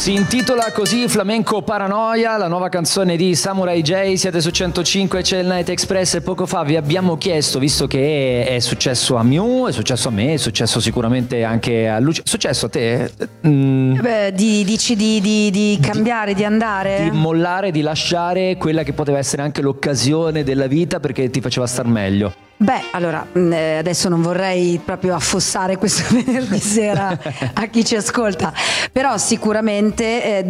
Si intitola così Flamenco Paranoia, la nuova canzone di Samurai J. Siete su 105, c'è il Night Express e poco fa vi abbiamo chiesto, visto che è successo a Miu, è successo a me, è successo sicuramente anche a Lucia, è successo a te? Dici di cambiare, di andare? Di mollare, di lasciare quella che poteva essere anche l'occasione della vita perché ti faceva star meglio. Beh, allora, adesso non vorrei proprio affossare questo venerdì sera a chi ci ascolta, però sicuramente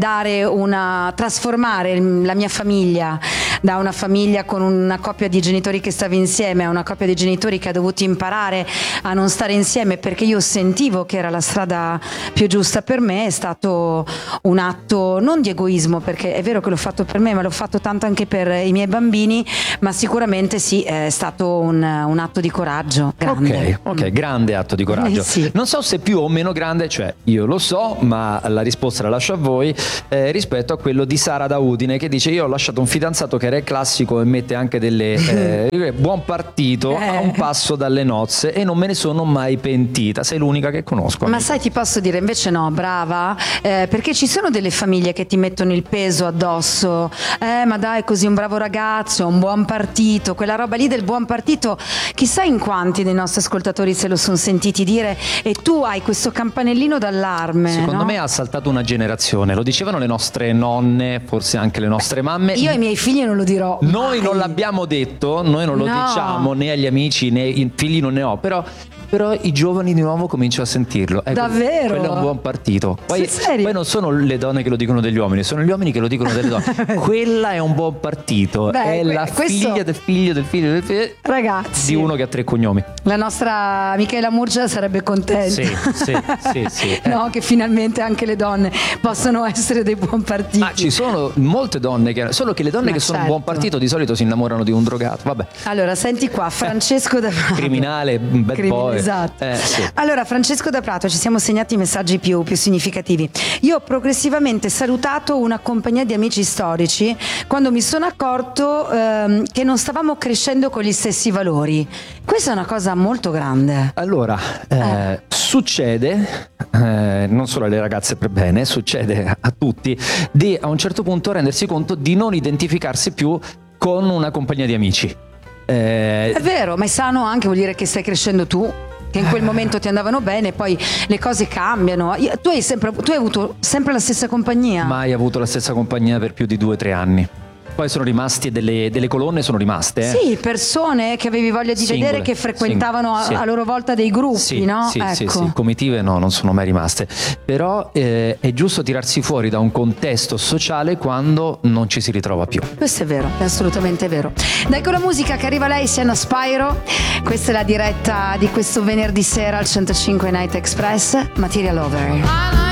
trasformare la mia famiglia da una famiglia con una coppia di genitori che stava insieme a una coppia di genitori che ha dovuto imparare a non stare insieme perché io sentivo che era la strada più giusta per me, è stato un atto non di egoismo, perché è vero che l'ho fatto per me, ma l'ho fatto tanto anche per i miei bambini, ma sicuramente sì, è stato un atto di coraggio grande. Ok, grande atto di coraggio. Sì. Non so se più o meno grande, cioè io lo so, ma la risposta la lascio a voi, rispetto a quello di Sara da Udine che dice: io ho lasciato un fidanzato che era classico e mette anche delle buon partito a un passo dalle nozze e non me ne sono mai pentita. Sei l'unica che conosco. Ma sai, ti posso dire invece no, brava, perché ci sono delle famiglie che ti mettono il peso addosso, ma dai, così un bravo ragazzo, un buon partito, quella roba lì del buon partito, chissà in quanti dei nostri ascoltatori se lo sono sentiti dire, e tu hai questo campanellino d'allarme. Secondo me ha saltato una generazione, lo dicevano le nostre nonne, forse anche le nostre mamme. Io ai miei figli non lo dirò noi mai. Non l'abbiamo detto, noi non lo diciamo né agli amici né i figli, non ne ho, però i giovani di nuovo cominciano a sentirlo. Ecco, davvero? Quello è un buon partito. Poi non sono le donne che lo dicono degli uomini, sono gli uomini che lo dicono delle donne. Quella è un buon partito. Beh, è la figlia del figlio del figlio del figlio ragazzi, di uno che ha 3 cognomi. La nostra Michela Murgia sarebbe contenta. Sì. No, che finalmente anche le donne possono essere dei buon partiti. Ma ci sono molte donne solo che le donne che sono un buon partito di solito si innamorano di un drogato. Vabbè. Allora, senti qua, Francesco da Prato. Criminale, un bad boy. Esatto. Sì. Allora, Francesco da Prato, ci siamo segnati i messaggi più significativi. Io ho progressivamente salutato una compagnia di amici storici quando mi sono accorto che non stavamo crescendo con gli stessi valori. Questa è una cosa molto grande. Allora, succede, non solo alle ragazze per bene, succede a tutti, di a un certo punto rendersi conto di non identificarsi più con una compagnia di amici. È vero, ma è sano anche, vuol dire che stai crescendo tu, che in quel momento ti andavano bene, poi le cose cambiano. Tu hai avuto sempre la stessa compagnia? Mai avuto la stessa compagnia per più di 2 o 3 anni. Poi sono rimasti delle colonne, sono rimaste. Sì, persone che avevi voglia di vedere, che frequentavano a loro volta dei gruppi, no? Sì, comitive no, non sono mai rimaste. Però è giusto tirarsi fuori da un contesto sociale quando non ci si ritrova più. Questo è vero, è assolutamente vero. Dai, con la musica che arriva lei, Sienna Spyro. Questa è la diretta di questo venerdì sera al 105 Night Express, Material Lover.